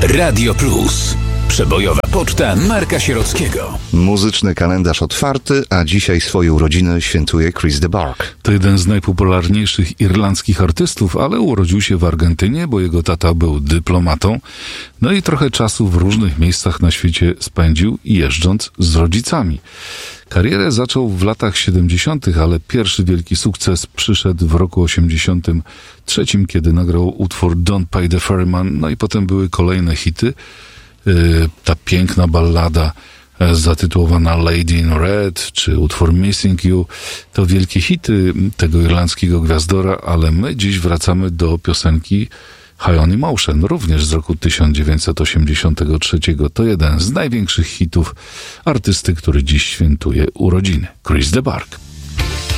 Radio Plus. Przebojowa poczta Marka Sierockiego. Muzyczny kalendarz otwarty, a dzisiaj swoje urodziny świętuje Chris de Burgh. To jeden z najpopularniejszych irlandzkich artystów, ale urodził się w Argentynie, bo jego tata był dyplomatą. No i trochę czasu w różnych miejscach na świecie spędził, jeżdżąc z rodzicami. Karierę zaczął w latach 70., ale pierwszy wielki sukces przyszedł w roku 83, kiedy nagrał utwór Don't Pay the Ferryman, no i potem były kolejne hity. Ta piękna ballada zatytułowana Lady in Red, czy utwór Missing You, to wielkie hity tego irlandzkiego gwiazdora, ale my dziś wracamy do piosenki High on Emotion, również z roku 1983. To jeden z największych hitów artysty, który dziś świętuje urodziny. Chris de Burgh.